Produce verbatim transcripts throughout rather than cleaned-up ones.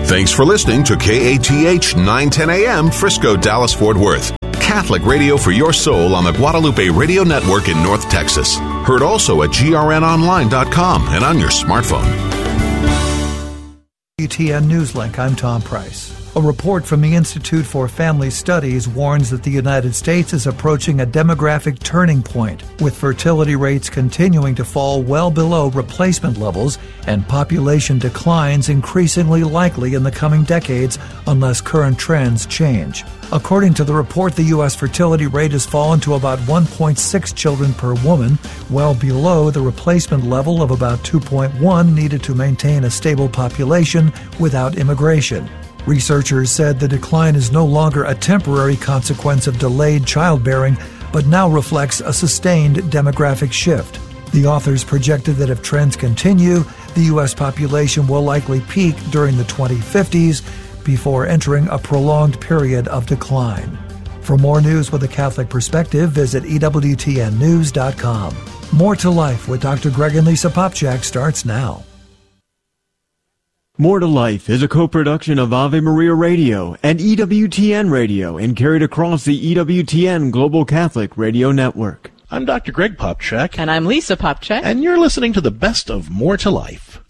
Thanks for listening to K A T H nine ten A M Frisco, Dallas, Fort Worth. Catholic radio for your soul on the Guadalupe Radio Network in North Texas. Heard also at G R N online dot com and on your smartphone. U T N Newslink, I'm Tom Price. A report from the Institute for Family Studies warns that the United States is approaching a demographic turning point, with fertility rates continuing to fall well below replacement levels and population declines increasingly likely in the coming decades unless current trends change. According to the report, the U S fertility rate has fallen to about one point six children per woman, well below the replacement level of about two point one needed to maintain a stable population without immigration. Researchers said the decline is no longer a temporary consequence of delayed childbearing, but now reflects a sustained demographic shift. The authors projected that if trends continue, the U S population will likely peak during the twenty fifties before entering a prolonged period of decline. For more news with a Catholic perspective, visit E W T N news dot com. More to Life with Doctor Greg and Lisa Popchak starts now. More to Life is a co-production of Ave Maria Radio and E W T N Radio and carried across the E W T N Global Catholic Radio Network. I'm Doctor Greg Popchak. And I'm Lisa Popchak. And you're listening to the best of More to Life.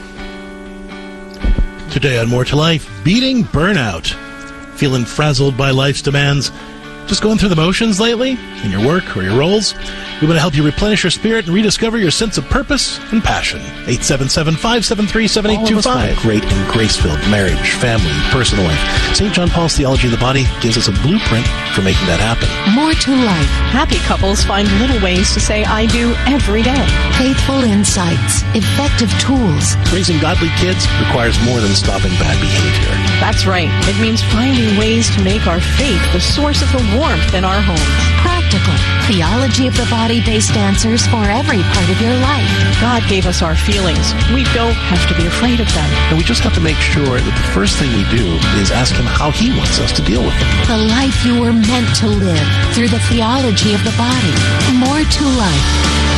Today on More to Life, beating burnout. Feeling frazzled by life's demands? Just going through the motions lately in your work or your roles? We want to help you replenish your spirit and rediscover your sense of purpose and passion. eight seven seven, five seven three, seven eight two five. Great and grace-filled marriage, family, personal life. Saint John Paul's Theology of the Body gives us a blueprint for making that happen. More to Life. Happy couples find little ways to say I do every day. Faithful insights. Effective tools. Raising godly kids requires more than stopping bad behavior. That's right. It means finding ways to make our faith the source of the warmth in our homes. Practical. Theology of the Body-based answers for every part of your life. God gave us our feelings. We don't have to be afraid of them. And we just have to make sure that the first thing we do is ask Him how He wants us to deal with them. The life you were meant to live through the theology of the body. More to Life.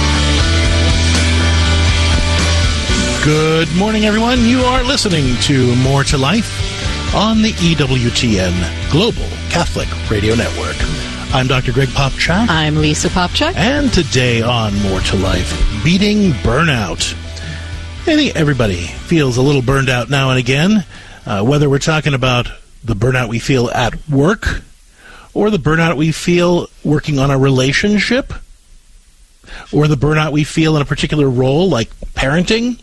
Good morning, everyone. You are listening to More to Life on the E W T N Global Catholic Radio Network. I'm Doctor Greg Popchak. I'm Lisa Popchak. And today on More to Life, beating burnout. I think everybody feels a little burned out now and again, uh, whether we're talking about the burnout we feel at work or the burnout we feel working on a relationship or the burnout we feel in a particular role like parenting.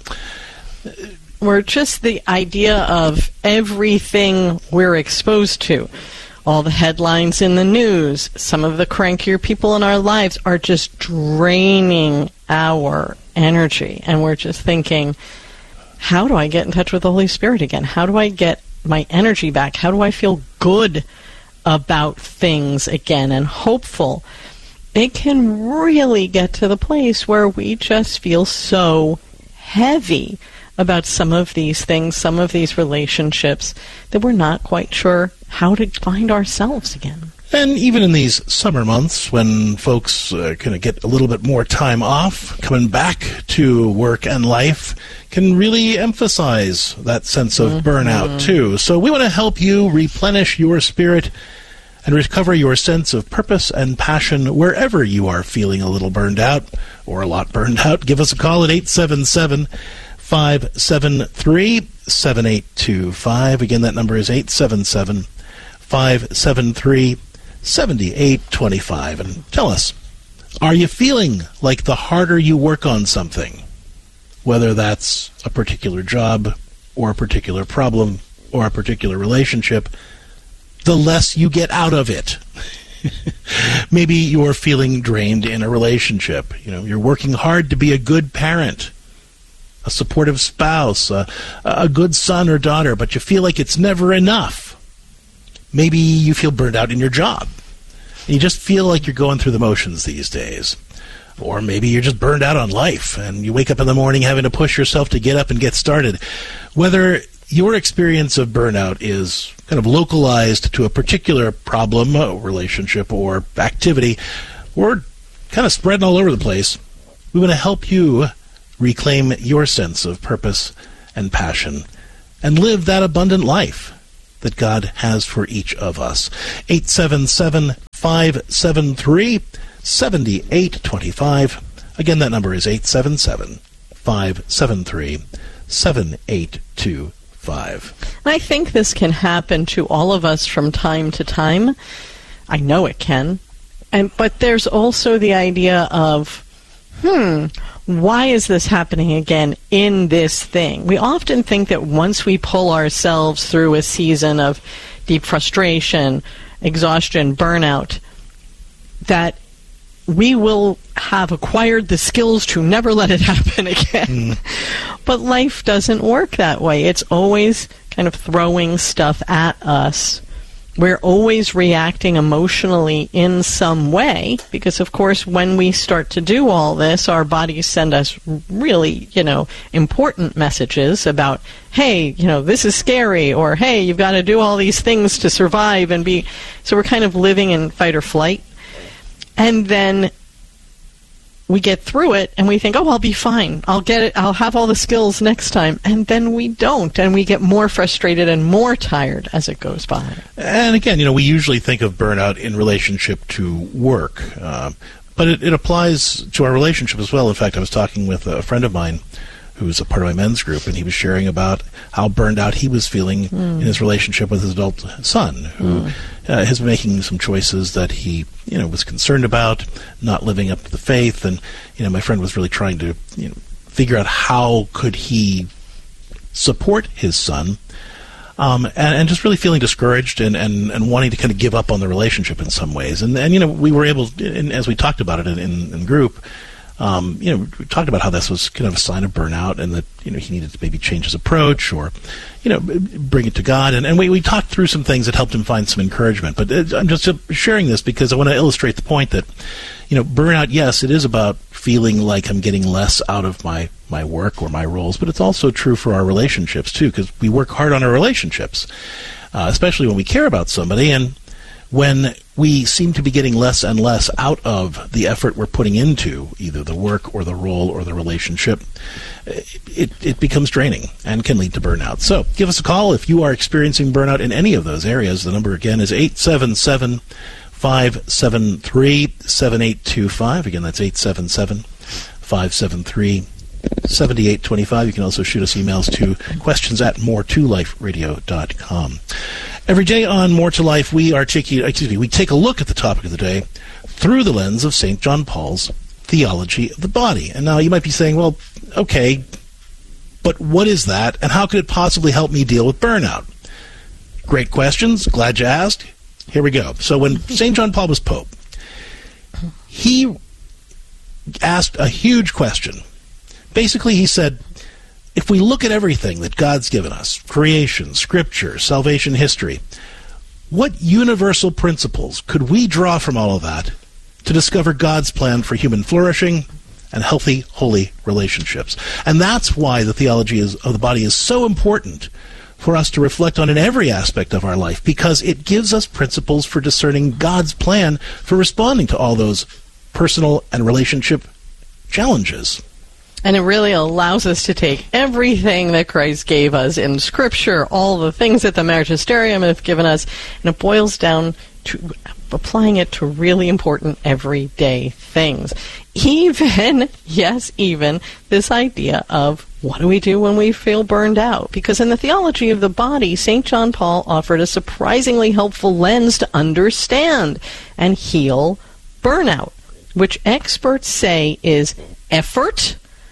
Or just the idea of everything we're exposed to. All the headlines in the news, some of the crankier people in our lives are just draining our energy. And we're just thinking, how do I get in touch with the Holy Spirit again? How do I get my energy back? How do I feel good about things again and hopeful? It can really get to the place where we just feel so heavy about some of these things, some of these relationships, that we're not quite sure how to find ourselves again. And even in these summer months, when folks uh, kind of get a little bit more time off, coming back to work and life can really emphasize that sense of mm-hmm. burnout, too. So we want to help you replenish your spirit and recover your sense of purpose and passion wherever you are feeling a little burned out or a lot burned out. Give us a call at eight seven seven, five seven three, seven eight two five. Again, that number is eight seven seven, five seven three, seven eight two five. And tell us, are you feeling like the harder you work on something, whether that's a particular job or a particular problem or a particular relationship, the less you get out of it? Maybe you're feeling drained in a relationship. You know, you're working hard to be a good parent, a supportive spouse, a, a good son or daughter, but you feel like it's never enough. Maybe you feel burned out in your job. And you just feel like you're going through the motions these days. Or maybe you're just burned out on life, and you wake up in the morning having to push yourself to get up and get started. Whether your experience of burnout is kind of localized to a particular problem, a relationship, or activity, or kind of spreading all over the place, we want to help you reclaim your sense of purpose and passion and live that abundant life that God has for each of us. eight seven seven, five seven three, seven eight two five. Again, that number is eight seven seven, five seven three, seven eight two five. I think this can happen to all of us from time to time. I know it can. And but there's also the idea of, hmm, why is this happening again in this thing? We often think that once we pull ourselves through a season of deep frustration, exhaustion, burnout, that we will have acquired the skills to never let it happen again. Mm. But life doesn't work that way. It's always kind of throwing stuff at us. We're always reacting emotionally in some way because, of course, when we start to do all this, our bodies send us really, you know, important messages about, hey, you know, this is scary, or hey, you've got to do all these things to survive and be... So we're kind of living in fight or flight. And then we get through it and we think, oh, I'll be fine. I'll get it. I'll have all the skills next time. And then we don't. And we get more frustrated and more tired as it goes by. And again, you know, we usually think of burnout in relationship to work. Uh, but it, it applies to our relationship as well. In fact, I was talking with a friend of mine who's a part of my men's group, and he was sharing about how burned out he was feeling mm. in his relationship with his adult son, who mm. uh, is making some choices that he, you know, was concerned about, not living up to the faith. And, you know, my friend was really trying to, you know, figure out how could he support his son, um, and, and just really feeling discouraged and, and, and wanting to kind of give up on the relationship in some ways. And, and you know, we were able, in, as we talked about it in, in, in group, Um, you know, we talked about how this was kind of a sign of burnout, and that, you know, he needed to maybe change his approach, or, you know, bring it to God. And, and we, we talked through some things that helped him find some encouragement. But it, I'm just sharing this because I want to illustrate the point that, you know, burnout, yes, it is about feeling like I'm getting less out of my, my work or my roles, but it's also true for our relationships, too, because we work hard on our relationships, uh, especially when we care about somebody. And when we seem to be getting less and less out of the effort we're putting into either the work or the role or the relationship, it, it becomes draining and can lead to burnout. So give us a call if you are experiencing burnout in any of those areas. The number again is eight seven seven, five seven three, seven eight two five. Again, that's eight seven seven, five seven three, seven eight two five. You can also shoot us emails to questions at more to life radio dot com. Every day on More to Life, we articulate, excuse me, we take a look at the topic of the day through the lens of Saint John Paul's theology of the body. And now you might be saying, well, okay, but what is that, and how could it possibly help me deal with burnout? Great questions. Glad you asked. Here we go. So when Saint John Paul was Pope, he asked a huge question. Basically, he said, if we look at everything that God's given us, creation, scripture, salvation history, what universal principles could we draw from all of that to discover God's plan for human flourishing and healthy, holy relationships? And that's why the theology is, of the body is so important for us to reflect on in every aspect of our life, because it gives us principles for discerning God's plan for responding to all those personal and relationship challenges. And it really allows us to take everything that Christ gave us in Scripture, all the things that the Magisterium have given us, and it boils down to applying it to really important everyday things. Even, yes, even this idea of what do we do when we feel burned out? Because in the theology of the body, Saint John Paul offered a surprisingly helpful lens to understand and heal burnout, which experts say is effort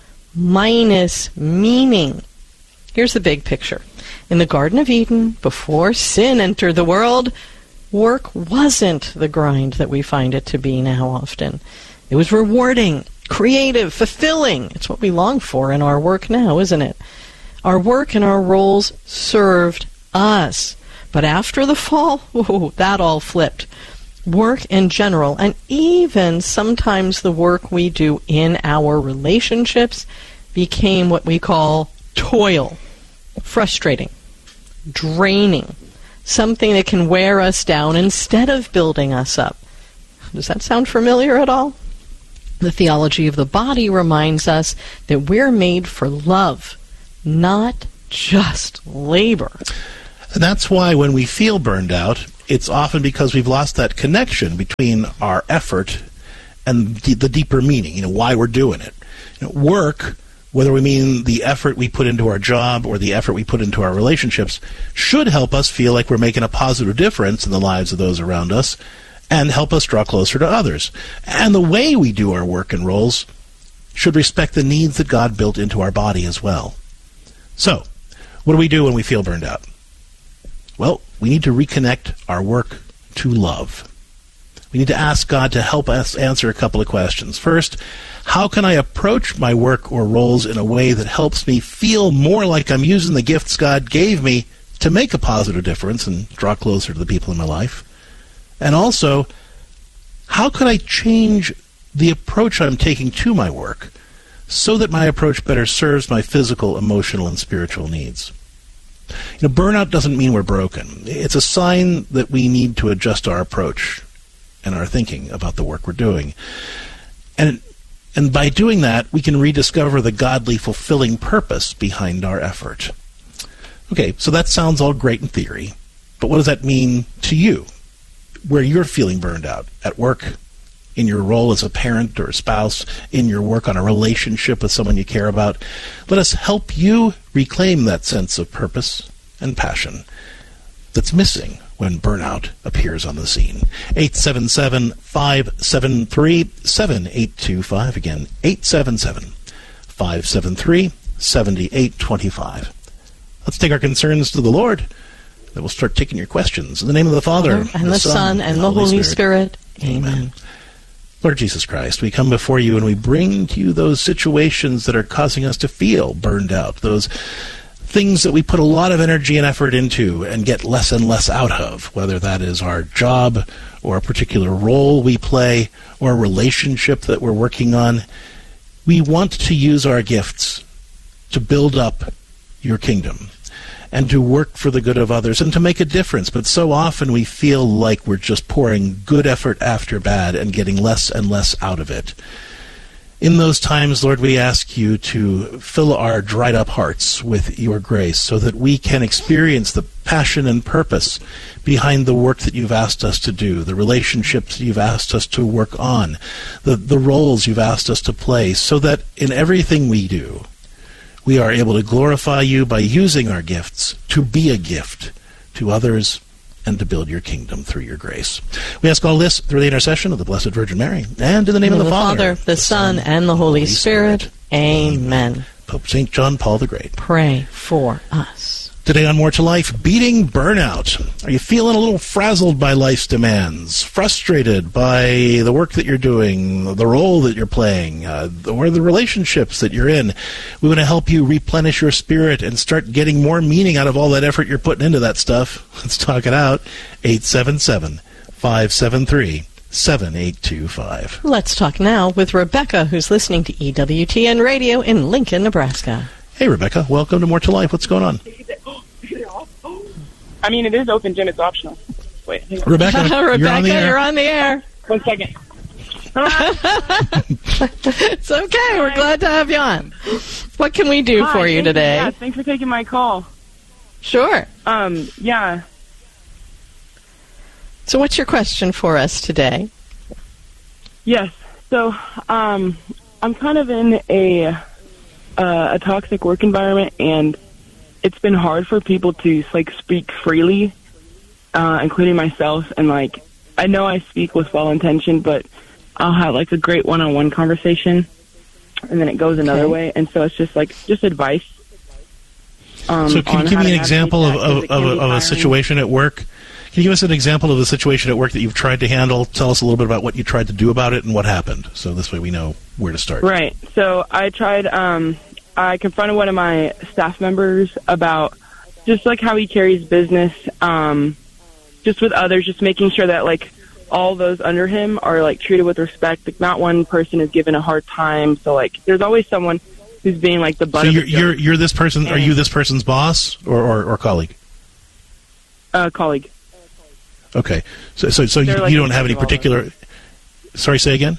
minus meaning. Here's the big picture. In the Garden of Eden, before sin entered the world, work wasn't the grind that we find it to be now often. It was rewarding, creative, fulfilling. It's what we long for in our work now, isn't it? Our work and our roles served us. But after the fall, whoa, that all flipped. Work in general, and even sometimes the work we do in our relationships, became what we call toil, frustrating, draining, something that can wear us down instead of building us up. Does that sound familiar at all? The theology of the body reminds us that we're made for love, not just labor. And that's why when we feel burned out, it's often because we've lost that connection between our effort and the, the deeper meaning, you know, why we're doing it. You know, work, whether we mean the effort we put into our job or the effort we put into our relationships, should help us feel like we're making a positive difference in the lives of those around us and help us draw closer to others. And the way we do our work and roles should respect the needs that God built into our body as well. So, what do we do when we feel burned out? Well, we need to reconnect our work to love. We need to ask God to help us answer a couple of questions. First, how can I approach my work or roles in a way that helps me feel more like I'm using the gifts God gave me to make a positive difference and draw closer to the people in my life? And also, how can I change the approach I'm taking to my work so that my approach better serves my physical, emotional, and spiritual needs? You know, burnout doesn't mean we're broken. It's a sign that we need to adjust our approach and our thinking about the work we're doing. And and by doing that, we can rediscover the godly, fulfilling purpose behind our effort. Okay, so that sounds all great in theory, but what does that mean to you, where you're feeling burned out at work, in your role as a parent or a spouse, in your work on a relationship with someone you care about? Let us help you reclaim that sense of purpose and passion that's missing when burnout appears on the scene. eight seven seven, five seven three, seven eight two five. Again, eight seven seven, five seven three, seven eight two five. Let's take our concerns to the Lord. Then we'll start taking your questions. In the name of the Father, and, and the, the Son, and the Holy Spirit. Spirit. Amen. Amen. Lord Jesus Christ, we come before you and we bring to you those situations that are causing us to feel burned out, those things that we put a lot of energy and effort into and get less and less out of, whether that is our job or a particular role we play or a relationship that we're working on. We want to use our gifts to build up your kingdom and to work for the good of others and to make a difference. But so often we feel like we're just pouring good effort after bad and getting less and less out of it. In those times, Lord, we ask you to fill our dried-up hearts with your grace so that we can experience the passion and purpose behind the work that you've asked us to do, the relationships you've asked us to work on, the, the roles you've asked us to play, so that in everything we do, we are able to glorify you by using our gifts to be a gift to others and to build your kingdom through your grace. We ask all this through the intercession of the Blessed Virgin Mary, and in the name of the, the Father, Father, the Son, and the Holy, Holy Spirit. Spirit. Amen. Pope Saint John Paul the Great, pray for us. Today on More to Life, beating burnout. Are you feeling a little frazzled by life's demands, frustrated by the work that you're doing, the role that you're playing, uh, or the relationships that you're in? We want to help you replenish your spirit and start getting more meaning out of all that effort you're putting into that stuff. Let's talk it out. eight seven seven, five seven three, seven eight two five. Let's talk now with Rebecca, who's listening to E W T N Radio in Lincoln, Nebraska. Hey, Rebecca. Welcome to More to Life. What's going on? I mean, it is open, Jim. It's optional. Wait. Hang on. Rebecca, Rebecca, you're on the air. You're on the air. One second. It's okay. We're glad to have you on. What can we do Hi, for you today? Yeah, thanks for taking my call. Sure. Um, yeah. So what's your question for us today? Yes. So, um, I'm kind of in a uh, a toxic work environment, and it's been hard for people to like speak freely, uh, including myself. And like, I know I speak with well intention, but I'll have like a great one-on-one conversation, and then it goes another okay. way. And so it's just like just advice. Um, so can you give me an example of, of, of, a, of a situation at work? Can you give us an example of a situation at work that you've tried to handle? Tell us a little bit about what you tried to do about it and what happened. So this way we know where to start. Right. So I tried, um, I confronted one of my staff members about just like how he carries business, um, just with others, just making sure that like all those under him are like treated with respect. Like not one person is given a hard time. So like there's always someone who's being like the butt so of you're, the joke. you're you're this person. Are you this person's boss or, or, or colleague? Uh, colleague. Okay. So so so you, like you don't have any particular. Sorry, say again.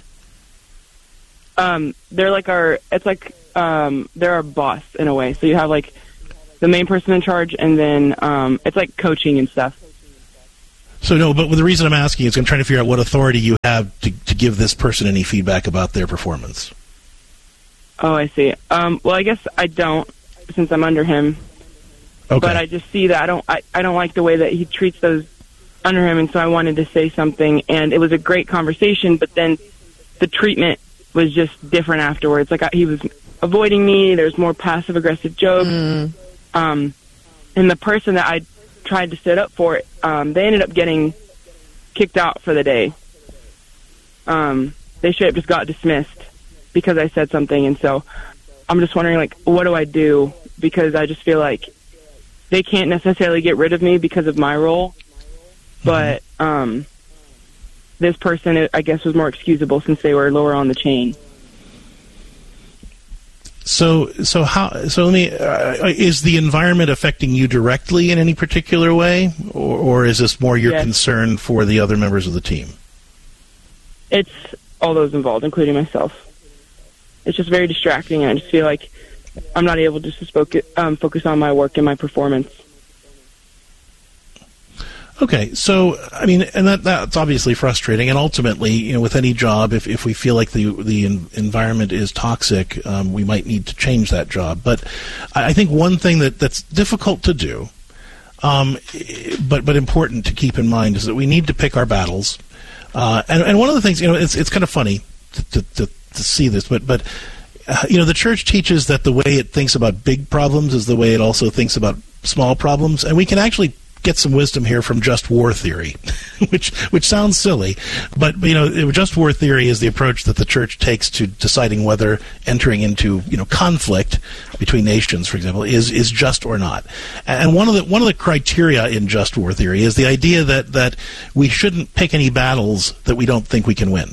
Um, they're like our. It's like um, they're our boss in a way. So you have like the main person in charge, and then um, it's like coaching and stuff. So no, but the reason I'm asking is I'm trying to figure out what authority you have to, to give this person any feedback about their performance. Oh, I see. Um, well, I guess I don't, since I'm under him. Okay. But I just see that I don't I, I don't like the way that he treats those under him, and so I wanted to say something, and it was a great conversation, but then the treatment was just different afterwards. Like, I, he was avoiding me, there's more passive-aggressive jokes, Mm. um, and the person that I tried to sit up for, um, they ended up getting kicked out for the day. Um, they should have just got dismissed because I said something, and so I'm just wondering, like, what do I do? Because I just feel like they can't necessarily get rid of me because of my role, but um, this person, I guess, was more excusable since they were lower on the chain. So, so how? So, let me. Uh, is the environment affecting you directly in any particular way, or, or is this more your Yes. concern for the other members of the team? It's all those involved, including myself. It's just very distracting, and I just feel like I'm not able to just focus, um, focus on my work and my performance. Okay, so I mean, and that that's obviously frustrating, and ultimately, you know, with any job, if if we feel like the the en- environment is toxic, um, we might need to change that job. But I, I think one thing that that's difficult to do, um, but but important to keep in mind, is that we need to pick our battles. Uh, and and one of the things, you know, it's it's kind of funny to to, to, to see this, but but. Uh, you know, the church teaches that the way it thinks about big problems is the way it also thinks about small problems, and we can actually get some wisdom here from just war theory, which which sounds silly, but you know, just war theory is the approach that the church takes to deciding whether entering into you know conflict between nations, for example, is is just or not. And one of the one of the criteria in just war theory is the idea that that we shouldn't pick any battles that we don't think we can win.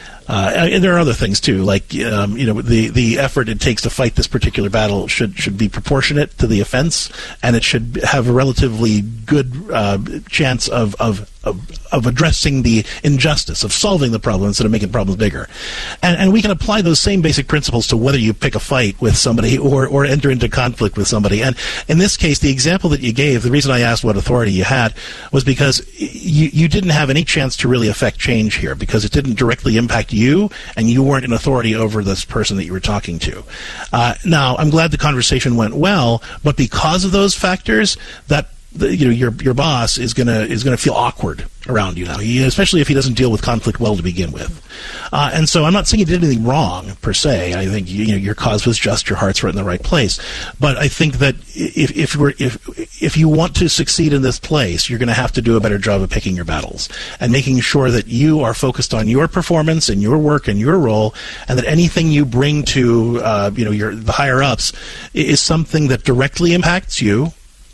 Uh, and there are other things too, like um, you know, the the effort it takes to fight this particular battle should should be proportionate to the offense, and it should have a relatively good uh, chance of, of of of addressing the injustice, of solving the problem instead of making problems bigger. And and we can apply those same basic principles to whether you pick a fight with somebody or or enter into conflict with somebody. And in this case, the example that you gave, the reason I asked what authority you had was because you you didn't have any chance to really affect change here, because it didn't directly impact you. you, and you weren't an authority over this person that you were talking to. Uh, now, I'm glad the conversation went well, but because of those factors, that the, you know, your your boss is gonna is gonna feel awkward around you now, he, especially if he doesn't deal with conflict well to begin with. Uh, and so, I'm not saying you did anything wrong per se. I think you, you know your cause was just, your heart's right in the right place. But I think that if if we're if if you want to succeed in this place, you're going to have to do a better job of picking your battles and making sure that you are focused on your performance and your work and your role, and that anything you bring to uh, you know your the higher ups is something that directly impacts you.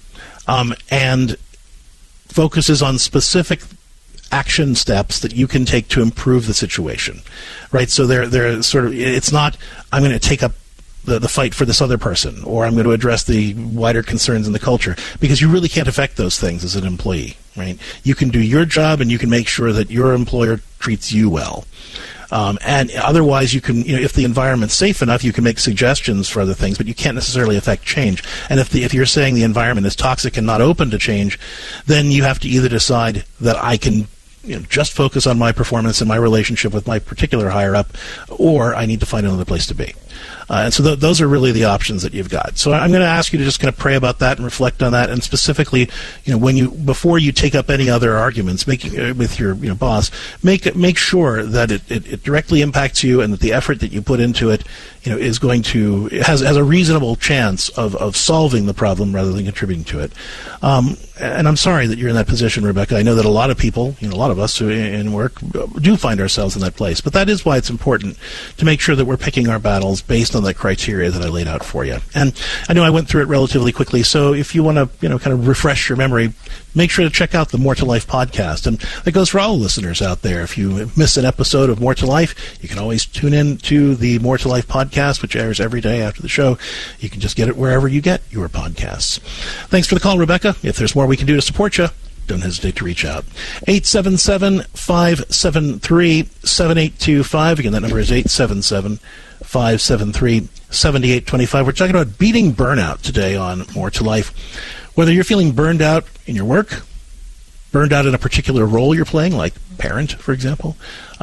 Um, and focuses on specific action steps that you can take to improve the situation, right? So they're they're sort of, it's not, I'm going to take up the, the fight for this other person, or I'm going to address the wider concerns in the culture, because you really can't affect those things as an employee, right? You can do your job, and you can make sure that your employer treats you well. Um, and otherwise, you can, you know, if the environment's safe enough, you can make suggestions for other things, but you can't necessarily affect change. And if the, if you're saying the environment is toxic and not open to change, then you have to either decide that I can, you know, just focus on my performance and my relationship with my particular higher up, or I need to find another place to be. Uh, and so th- those are really the options that you've got. So I'm going to ask you to just kind of pray about that and reflect on that, and specifically, you know, when you before you take up any other arguments, making uh, with your you know boss, make make sure that it, it, it directly impacts you, and that the effort that you put into it, you know, is going to has has a reasonable chance of, of solving the problem rather than contributing to it. Um, and I'm sorry that you're in that position, Rebecca. I know that a lot of people, you know, a lot of us who in work do find ourselves in that place. But that is why it's important to make sure that we're picking our battles based on the criteria that I laid out for you. And I know I went through it relatively quickly, so if you want to, you know, kind of refresh your memory, make sure to check out the More to Life podcast. And that goes for all listeners out there. If you miss an episode of More to Life, you can always tune in to the More to Life podcast, which airs every day after the show. You can just get it wherever you get your podcasts. Thanks for the call, Rebecca. If there's more we can do to support you, don't hesitate to reach out. eight seven seven, five seven three, seven eight two five. Again, that number is eight seven seven, five seven three, seven eight two five. We're talking about beating burnout today on More to Life. Whether you're feeling burned out in your work, burned out in a particular role you're playing, like parent, for example,